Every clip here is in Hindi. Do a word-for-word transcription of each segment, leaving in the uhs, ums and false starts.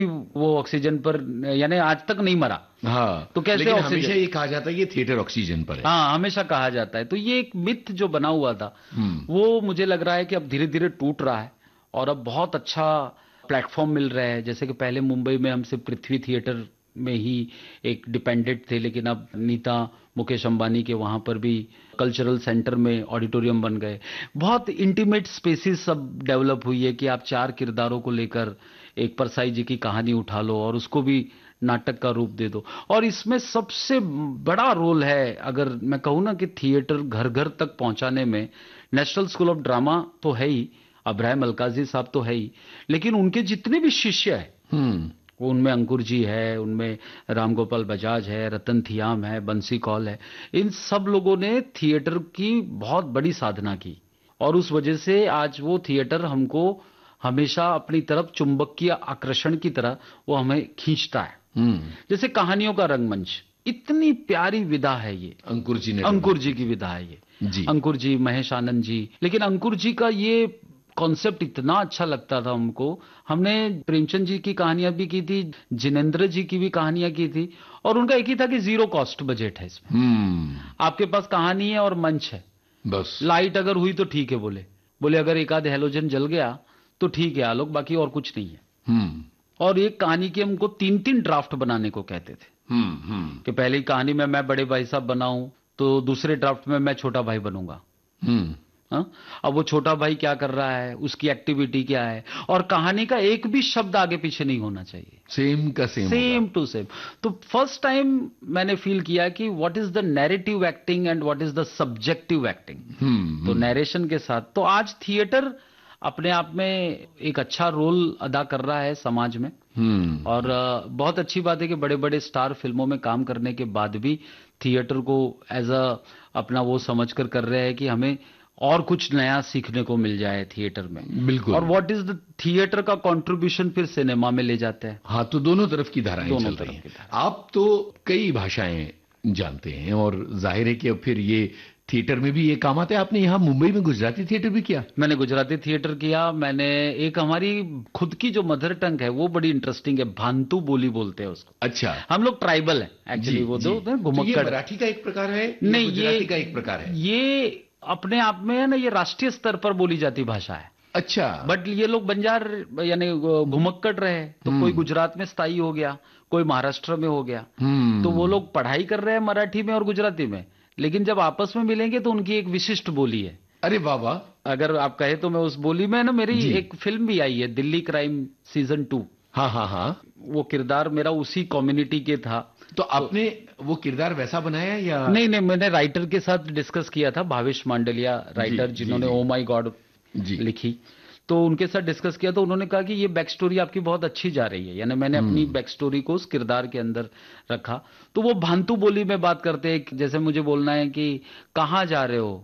वो ऑक्सीजन पर यानी आज तक नहीं मरा। हाँ, तो कैसे लेकिन ऑक्सीजन? हमेशा ये कहा जाता है कि थिएटर ऑक्सीजन पर है। हाँ, हमेशा कहा जाता है। तो ये एक मिथ जो बना हुआ था, हम्म वो मुझे लग रहा है कि अब धीरे धीरे टूट रहा है और अब बहुत अच्छा प्लेटफॉर्म मिल रहा है। जैसे कि पहले मुंबई में हम सिर्फ पृथ्वी थिएटर में ही एक डिपेंडेंट थे, लेकिन अब नीता मुकेश अंबानी के वहां पर भी कल्चरल सेंटर में ऑडिटोरियम बन गए। बहुत इंटीमेट स्पेसिस सब डेवलप हुई है कि आप चार किरदारों को लेकर एक परसाई जी की कहानी उठा लो और उसको भी नाटक का रूप दे दो। और इसमें सबसे बड़ा रोल है, अगर मैं कहूँ ना, कि थिएटर घर घर तक पहुंचाने में नेशनल स्कूल ऑफ ड्रामा तो है ही, अब्राहम अलकाजी साहब तो है ही, लेकिन उनके जितने भी शिष्य हैं, हम्म वो उनमें अंकुर जी है, उनमें राम गोपाल बजाज है, रतन थियाम है, बंसी कौल है, इन सब लोगों ने थिएटर की बहुत बड़ी साधना की और उस वजह से आज वो थिएटर हमको हमेशा अपनी तरफ चुंबकीय आकर्षण की तरह वो हमें खींचता है। हम्म जैसे कहानियों का रंगमंच, इतनी प्यारी विधा है ये, अंकुर जी ने अंकुर जी की विधा है ये, जी अंकुर जी, महेश आनंद जी। लेकिन अंकुर जी का ये कॉन्सेप्ट इतना अच्छा लगता था हमको। हमने प्रेमचंद जी की कहानियां भी की थी, जिनेंद्र जी की भी कहानियां की थी, और उनका एक ही था कि जीरो कॉस्ट बजट है इसमें। हम्म आपके पास कहानी है और मंच है, बस। लाइट अगर हुई तो ठीक है, बोले बोले अगर एक आध हेलोजन जल गया तो ठीक है आलोक, बाकी और कुछ नहीं है। हम्म और एक कहानी के हमको तीन तीन ड्राफ्ट बनाने को कहते थे हम्म हम्म कि पहली कहानी में मैं बड़े भाई साहब बनाऊं, तो दूसरे ड्राफ्ट में मैं छोटा भाई बनूंगा। हम्म हाँ? अब वो छोटा भाई क्या कर रहा है, उसकी एक्टिविटी क्या है, और कहानी का एक भी शब्द आगे पीछे नहीं होना चाहिए, सेम का सेम सेम होगा। To same. तो फर्स्ट टाइम मैंने फील किया कि what is the narrative acting and what is the subjective acting. हम्म तो हम्म नैरेशन के साथ तो आज थिएटर अपने आप में एक अच्छा रोल अदा कर रहा है समाज में। हम्म और अ, बहुत अच्छी बात है कि बड़े बड़े स्टार फिल्मों में काम करने के बाद भी थिएटर को एज अ अपना वो समझकर कर रहे हैं कि हमें और कुछ नया सीखने को मिल जाए थिएटर में। और बिल्कुल। व्हाट इज द थिएटर का कंट्रीब्यूशन फिर सिनेमा में ले जाते हैं। हाँ, तो दोनों तरफ की धाराएं दोनों चल रही तरफ हैं। की धारा। आप तो कई भाषाएं जानते हैं और जाहिर है कि अब फिर ये थिएटर में भी ये काम आता है। आपने यहाँ मुंबई में गुजराती थिएटर भी किया? मैंने गुजराती थिएटर किया। मैंने एक हमारी खुद की जो मदर टंग है वो बड़ी इंटरेस्टिंग है, भांतु बोली बोलते हैं उसको। अच्छा। हम लोग ट्राइबल हैं जी एक्चुअली, वो जी। दो तो ये घुमक्कड़। मराठी का एक प्रकार है या नहीं, ये गुजराती का एक प्रकार है? ये अपने आप में है ना, ये राष्ट्रीय स्तर पर बोली जाती भाषा है। अच्छा। बट ये लोग बंजार यानी घुमक्कड़ रहे, तो कोई गुजरात में स्थायी हो गया, कोई महाराष्ट्र में हो गया। हम्म तो वो लोग पढ़ाई कर रहे हैं मराठी में और गुजराती में, लेकिन जब आपस में मिलेंगे तो उनकी एक विशिष्ट बोली है। अरे वाह वाह। अगर आप कहे तो मैं उस बोली में ना, मेरी जी। एक फिल्म भी आई है दिल्ली क्राइम सीजन टू। हाँ हाँ हाँ। वो किरदार मेरा उसी कम्युनिटी के था। तो आपने वो किरदार वैसा बनाया या? नहीं नहीं, मैंने राइटर के साथ डिस्कस किया था, भावेश मांडलिया राइटर, जी, जिन्होंने जी। ओ माई गॉड जी। लिखी। तो उनके साथ डिस्कस किया तो उन्होंने कहा कि ये बैक स्टोरी आपकी बहुत अच्छी जा रही है, यानी मैंने अपनी हम्म बैक स्टोरी को उस किरदार के अंदर रखा। तो वो भांतु बोली में बात करते हैं, जैसे मुझे बोलना है कि कहाँ जा रहे हो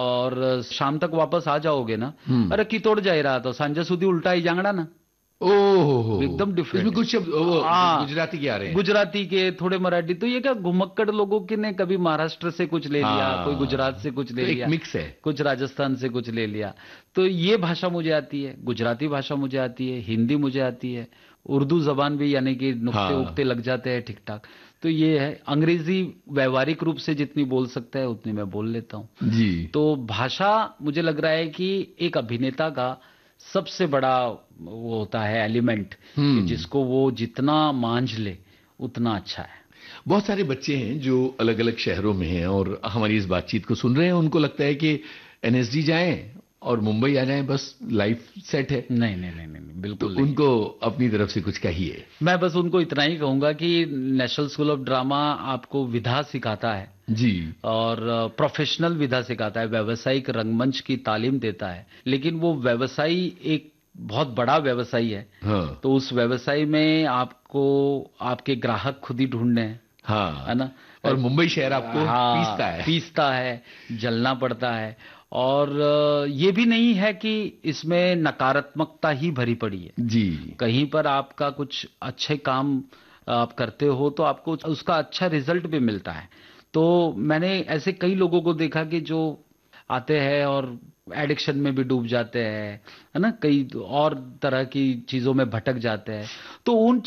और शाम तक वापस आ जाओगे ना। हम्म अरे कितोड़ जा रहा तो सांझे सुधी उल्टा ही जांगड़ा ना। ओहो, एकदम डिफरेंट। इसमें कुछ शब्द वो हाँ, गुजराती के आ रहे हैं। गुजराती के, थोड़े मराठी। तो ये क्या घुमक्कड़ लोगों के ने कभी महाराष्ट्र से कुछ ले लिया, कोई गुजरात से कुछ ले तो एक लिया, मिक्स है। कुछ राजस्थान से कुछ ले लिया। तो ये भाषा मुझे आती है, गुजराती भाषा मुझे आती है, हिंदी मुझे आती है, उर्दू जबान भी यानी कि नुक्ते हाँ। उक्ते लग जाते हैं ठीक ठाक। तो ये है, अंग्रेजी व्यवहारिक रूप से जितनी बोल सकता है उतनी मैं बोल लेता हूँ। जी। तो भाषा मुझे लग रहा है कि एक अभिनेता का सबसे बड़ा वो होता है एलिमेंट, कि हम्म जिसको वो जितना मांझ ले उतना अच्छा है। बहुत सारे बच्चे हैं जो अलग अलग शहरों में हैं और हमारी इस बातचीत को सुन रहे हैं। उनको लगता है कि एनएसडी जाएं और मुंबई आ जाएं, बस लाइफ सेट है। नहीं नहीं नहीं नहीं, नहीं तो बिल्कुल नहीं। उनको अपनी तरफ से कुछ कहिए। मैं बस उनको इतना ही कहूंगा कि नेशनल स्कूल ऑफ ड्रामा आपको विधा सिखाता है जी। और प्रोफेशनल विधा सिखाता है, व्यावसायिक रंगमंच की तालीम देता है, लेकिन वो व्यवसायी एक बहुत बड़ा व्यवसायी है। हाँ तो उस व्यवसाय में आपको आपके ग्राहक खुद ही ढूंढने हैं, हाँ। है ना। और मुंबई शहर आपको हाँ, पीसता है। पीसता है, जलना पड़ता है। और अ, ये भी नहीं है कि इसमें नकारात्मकता ही भरी पड़ी है। जी। कहीं पर आपका कुछ अच्छे काम आप करते हो तो आपको उसका अच्छा रिजल्ट भी मिलता है। तो मैंने ऐसे कई लोगों को देखा कि जो आते हैं और एडिक्शन में भी डूब जाते हैं, है ना, कई और तरह की चीजों में भटक जाते हैं। तो उन